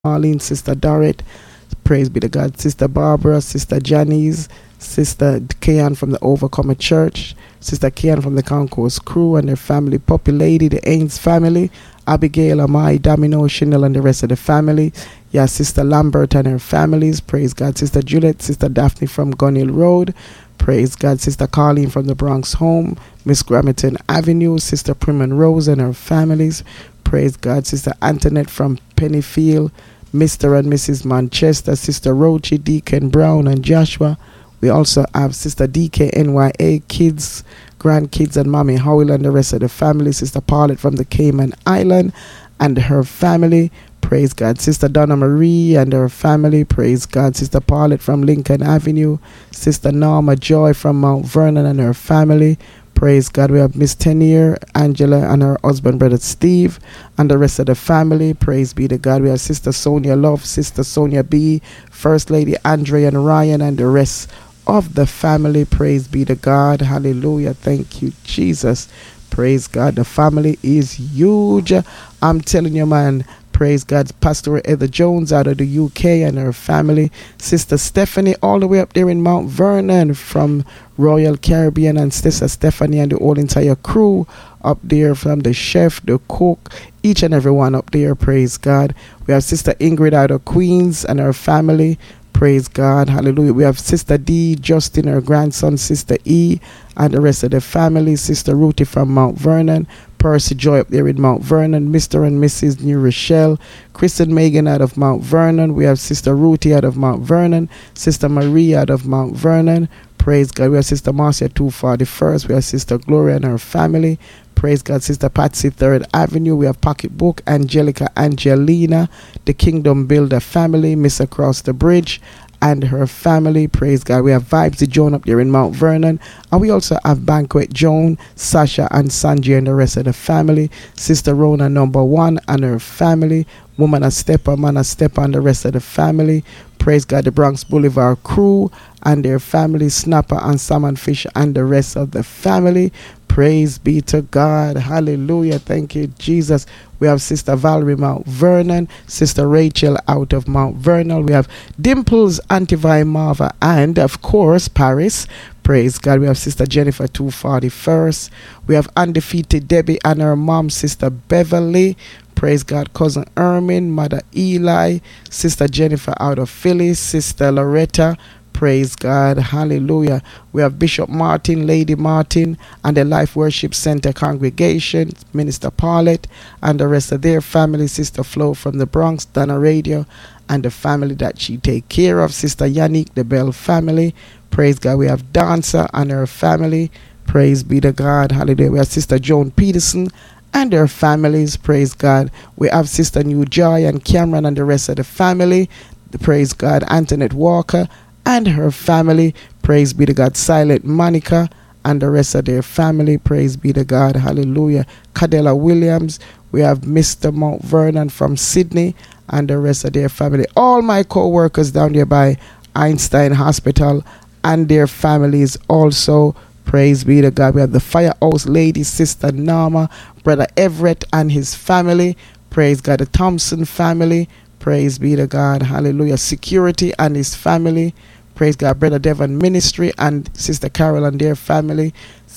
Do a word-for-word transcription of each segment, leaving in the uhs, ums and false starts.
Marlene, Sister Dorrit, praise be to God, Sister Barbara, Sister Janice, Sister Kayan from the Overcomer Church, Sister Kayan from the Concourse Crew and their family, Poppy Lady, the Ains family, Abigail, Amai, Domino, Chanel and the rest of the family. Yeah, Sister Lambert and her families, praise God. Sister Juliet, Sister Daphne from Gunhill Road, praise God. Sister Colleen from the Bronx Home, Miss Grammerton Avenue, Sister Primon Rose and her families, praise God. Sister Antoinette from Pennyfield, Mister and Missus Manchester, Sister Rochi, Deacon Brown and Joshua. We also have Sister D K N Y A, kids, grandkids and Mommy Howell and the rest of the family. Sister Paulette from the Cayman Island and her family. Praise God. Sister Donna Marie and her family. Praise God. Sister Paulette from Lincoln Avenue. Sister Norma Joy from Mount Vernon and her family. Praise God. We have Miss Tenier, Angela and her husband, Brother Steve, and the rest of the family. Praise be to God. We have Sister Sonia Love, Sister Sonia B, First Lady Andre and Ryan, and the rest of the family. Praise be to God. Hallelujah. Thank you, Jesus. Praise God. The family is huge. I'm telling you, man. Praise God. Pastor Heather Jones out of the U K and her family. Sister Stephanie all the way up there in Mount Vernon from Royal Caribbean, and Sister Stephanie and the whole entire crew up there, from the chef, the cook, each and every one up there. Praise God. We have Sister Ingrid out of Queens and her family. Praise God. Hallelujah. We have Sister D, Justin, her grandson, Sister E, and the rest of the family. Sister Ruthie from Mount Vernon. Percy Joy up there in Mount Vernon. Mister and Missus New Rochelle. Kristen Megan out of Mount Vernon. We have Sister Ruthie out of Mount Vernon. Sister Marie out of Mount Vernon. Praise God. We have Sister Marcia two forty-first. We have Sister Gloria and her family. Praise God. Sister Patsy third Avenue. We have Pocketbook, Angelica Angelina, the Kingdom Builder family, Miss Across the Bridge and her family. Praise God. We have Vibes the Joan up there in Mount Vernon. And we also have Banquet Joan, Sasha and Sanjay and the rest of the family. Sister Rona number one and her family. Woman a Stepper, Man a Stepper and the rest of the family. Praise God. The Bronx Boulevard crew and their family. Snapper and Salmon Fish and the rest of the family. Praise be to God. Hallelujah. Thank you, Jesus. We have Sister Valerie Mount Vernon, Sister Rachel out of Mount Vernon. We have Dimples, Auntie Vi Marva, and of course, Paris. Praise God. We have Sister Jennifer two forty-first. We have Undefeated Debbie and her mom, Sister Beverly. Praise God. Cousin Ermin, Mother Eli, Sister Jennifer out of Philly, Sister Loretta. Praise God. Hallelujah. We have Bishop Martin, Lady Martin, and the Life Worship Center congregation, Minister Paulette, and the rest of their family. Sister Flo from the Bronx, Donna Radio, and the family that she take care of. Sister Yannick, the Bell family. Praise God. We have Dancer and her family. Praise be to God. Hallelujah. We have Sister Joan Peterson and their families. Praise God. We have Sister New Joy and Cameron and the rest of the family. Praise God. Antoinette Walker and her family. Praise be to God. Silent Monica and the rest of their family. Praise be to God. Hallelujah. Cadella Williams. We have Mister Mount Vernon from Sydney and the rest of their family. All my co-workers down there by Einstein Hospital and their families also. Praise be to God. We have the Firehouse Lady, Sister Norma, Brother Everett and his family. Praise God. The Thompson family. Praise be to God. Hallelujah. Security and his family. Praise God. Brother Devon Ministry and Sister Carol and their family.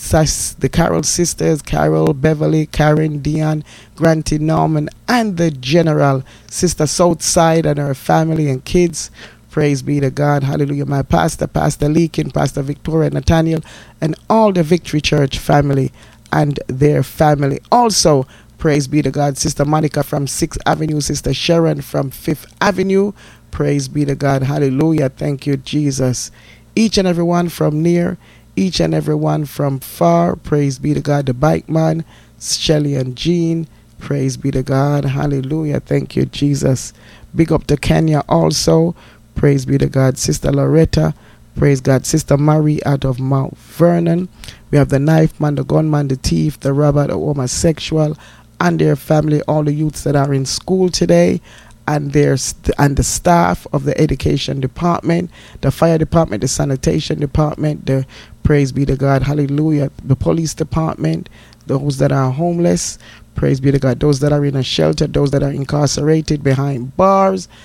The Carol sisters, Carol, Beverly, Karen, Dion, Granty, Norman, and the General. Sister Southside and her family and kids. Praise be to God. Hallelujah. My pastor, Pastor Leakin, Pastor Victoria, Nathaniel, and all the Victory Church family and their family. Also, praise be to God. Sister Monica from sixth Avenue. Sister Sharon from fifth Avenue. Praise be to God. Hallelujah. Thank you, Jesus. Each and every one from near, each and every one from far. Praise be to God. The Bike Man, Shelly and Jean. Praise be to God. Hallelujah. Thank you, Jesus. Big up to Kenya also. Praise be to God. Sister Loretta. Praise God. Sister Marie out of Mount Vernon. We have the knife man, the gunman, the thief, the robber, the homosexual, and their family, all the youths that are in school today, and their st- and the staff of the education department, the fire department, the sanitation department, the praise be to God, hallelujah, the police department, those that are homeless. Praise be to God. Those that are in a shelter, those that are incarcerated behind bars,